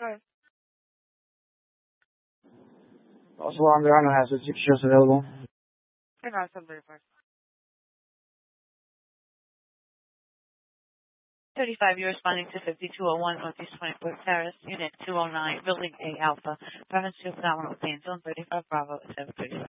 Good. Also, Under Armour has its shirts available. Hang on, somebody first. 35, you're responding to 5201 Northeast 24th Terrace, Unit 209, Building A Alpha, Province 2 Phenomenal Pain Zone 35 Bravo 735.